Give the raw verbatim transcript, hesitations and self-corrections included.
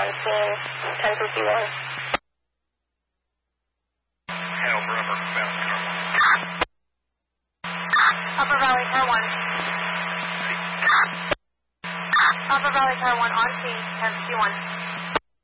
on scene, ten fifty-one. Hanover, Upper Valley, car one. Upper Valley, car one. Upper Valley, car one, on scene, ten fifty-one.